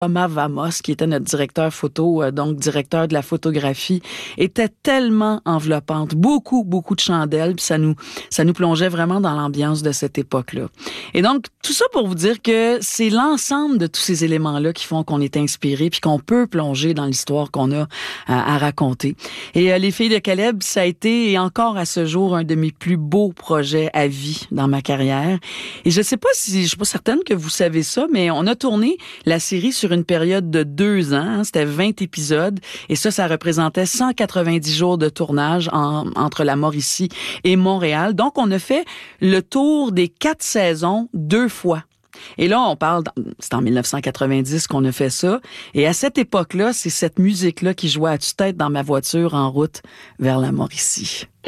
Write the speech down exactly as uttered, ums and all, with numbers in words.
Thomas Vamos, qui était notre directeur photo, euh, donc directeur de la photographie, était tellement enveloppante. Beaucoup, beaucoup de chandelles, puis ça nous, ça nous plongeait vraiment dans l'ambiance de cette époque-là. Et donc, tout ça pour vous dire que c'est l'ensemble de tous ces éléments-là qui font qu'on est inspiré, puis qu'on peut plonger dans l'histoire qu'on a à, à raconter. Et euh, Les Filles de Caleb, ça a été, et encore à ce jour, un de mes plus beaux projets à vie dans ma carrière. Et je sais pas si, je suis pas certaine que vous savez ça, mais on a tourné la série sur une période de deux ans. Hein, c'était vingt épisodes. Et ça, ça représentait cent quatre-vingt-dix jours de tournage en, entre la Mauricie et Montréal. Donc, on a fait le tour des quatre saisons deux fois. Et là, on parle, c'est en dix-neuf cent quatre-vingt-dix qu'on a fait ça. Et à cette époque-là, c'est cette musique-là qui jouait à tue-tête dans ma voiture en route vers la Mauricie.